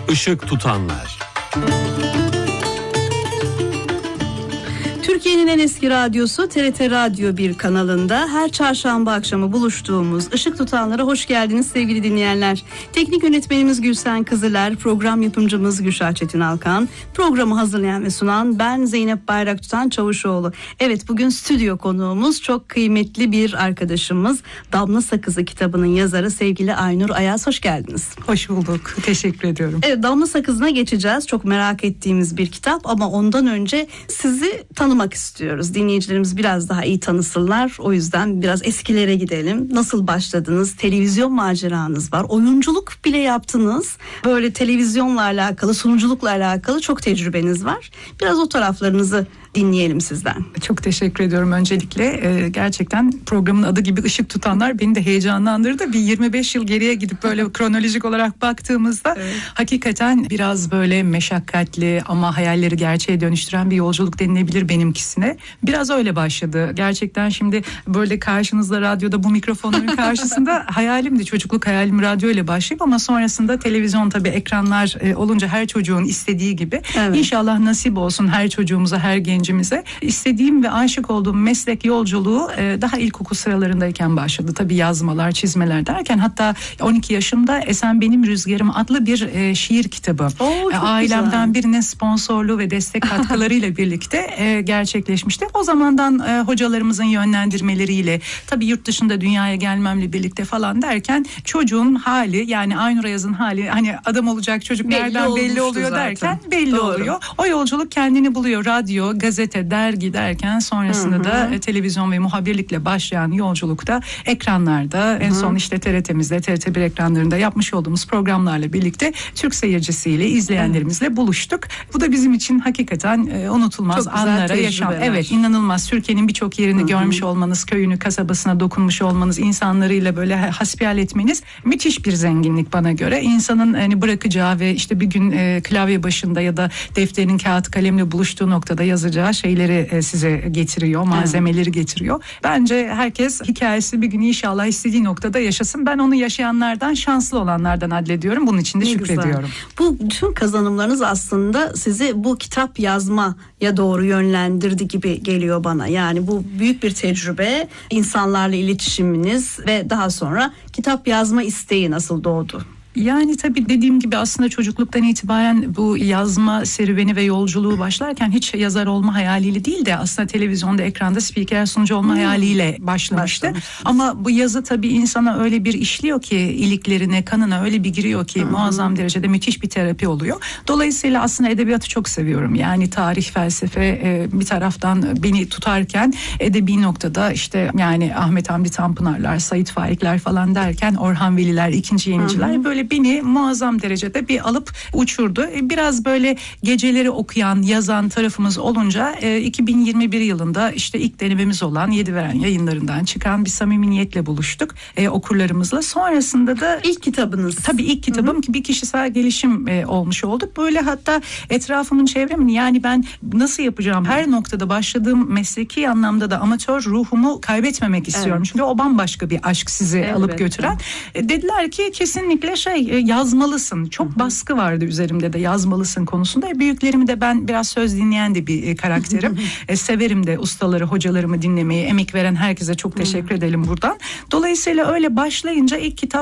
Işık tutanlar. Türkiye'nin en eski radyosu TRT Radyo 1 kanalında her çarşamba akşamı buluştuğumuz Işık Tutanlar'a hoş geldiniz sevgili dinleyenler. Teknik yönetmenimiz Gülsen Kızıler, program yapımcımız Gülşah Çetin Alkan, programı hazırlayan ve sunan ben Zeynep Bayraktutan Çavuşoğlu. Evet, bugün stüdyo konuğumuz çok kıymetli bir arkadaşımız, Damla Sakızı kitabının yazarı sevgili Aynur Ayaz, hoş geldiniz. Hoş bulduk, teşekkür ediyorum. Evet, Damla Sakızı'na geçeceğiz. Çok merak ettiğimiz bir kitap ama ondan önce sizi tanımak istiyoruz. Dinleyicilerimiz biraz daha iyi tanısınlar. O yüzden biraz eskilere gidelim. Nasıl başladınız? Televizyon maceranız var. Oyunculuk bile yaptınız. Böyle televizyonla alakalı, sunuculukla alakalı çok tecrübeniz var. Biraz o taraflarınızı dinleyelim sizden. Çok teşekkür ediyorum öncelikle. Gerçekten programın adı gibi Işık Tutanlar beni de heyecanlandırdı. Bir 25 yıl geriye gidip böyle kronolojik olarak baktığımızda evet, hakikaten biraz böyle meşakkatli ama hayalleri gerçeğe dönüştüren bir yolculuk denilebilir benimkisine. Biraz öyle başladı. Gerçekten şimdi böyle karşınızda radyoda bu mikrofonların karşısında hayalimdi. Çocukluk hayalim radyo ile başlayıp ama sonrasında televizyon, tabii ekranlar olunca her çocuğun istediği gibi. Evet. İnşallah nasip olsun her çocuğumuza, her gencimize. İstediğim ve aşık olduğum meslek yolculuğu daha ilkokul sıralarındayken başladı. Tabii yazmalar, çizmeler derken hatta 12 yaşımda Esen Benim Rüzgarım adlı bir şiir kitabı. Ailemden birinin sponsorluğu ve destek katkılarıyla birlikte gerçekleşmişti. O zamandan hocalarımızın yönlendirmeleriyle, tabii yurt dışında dünyaya gelmemle birlikte falan derken çocuğun hali, yani Aynur Ayaz'ın hali, hani adam olacak çocuk nereden belli oluyor zaten derken belli Doğru. oluyor. O yolculuk kendini buluyor. Radyo, gazete, dergi derken sonrasında da televizyon ve muhabirlikle başlayan yolculukta ekranlarda, en son işte TRT'mizde, TRT1 ekranlarında yapmış olduğumuz programlarla birlikte Türk seyircisiyle, izleyenlerimizle buluştuk. Bu da bizim için hakikaten unutulmaz anlara, yaşam. Evet, inanılmaz. Türkiye'nin birçok yerini görmüş olmanız, köyünü, kasabasına dokunmuş olmanız, insanlarıyla böyle hasbihal etmeniz müthiş bir zenginlik bana göre. İnsanın hani bırakacağı ve işte bir gün klavye başında ya da defterinin kağıt kalemle buluştuğu noktada yazacağı şeyleri size getiriyor, malzemeleri getiriyor. Bence herkes hikayesi bir gün inşallah istediği noktada yaşasın. Ben onu yaşayanlardan, şanslı olanlardan adlediyorum. Bunun için de şükrediyorum. Bu bütün kazanımlarınız aslında sizi bu kitap yazmaya doğru yönlendirdi gibi geliyor bana. Yani bu büyük bir tecrübe, insanlarla iletişiminiz ve daha sonra kitap yazma isteği nasıl doğdu? Yani tabii dediğim gibi aslında çocukluktan itibaren bu yazma serüveni ve yolculuğu başlarken hiç yazar olma hayaliyle değil de aslında televizyonda, ekranda spiker, sunucu olma hayaliyle başlamıştı. Ama bu yazı tabii insana öyle bir işliyor ki, iliklerine, kanına öyle bir giriyor ki muazzam derecede müthiş bir terapi oluyor. Dolayısıyla aslında edebiyatı çok seviyorum. Yani tarih, felsefe bir taraftan beni tutarken edebi noktada işte yani Ahmet Hamdi Tanpınarlar, Sait Faikler falan derken Orhan Veliler, ikinci yeniciler böyle beni muazzam derecede bir alıp uçurdu. Biraz böyle geceleri okuyan, yazan tarafımız olunca 2021 yılında işte ilk denememiz olan Yediveren Yayınlarından çıkan bir samimi niyetle buluştuk okurlarımızla. Sonrasında da ilk kitabınız. Tabii ilk kitabım ki bir kişisel gelişim olmuş olduk. Böyle hatta etrafımın, çevremin, yani ben nasıl yapacağım? Her noktada başladığım mesleki anlamda da amatör ruhumu kaybetmemek istiyorum. Evet. Çünkü o bambaşka bir aşk sizi alıp götüren. Dediler ki kesinlikle yazmalısın. Çok baskı vardı üzerimde de yazmalısın konusunda. Büyüklerimi de, ben biraz söz dinleyen de bir karakterim. Severim de ustaları, hocalarımı dinlemeyi, emek veren herkese çok teşekkür edelim buradan. Dolayısıyla öyle başlayınca ilk kitap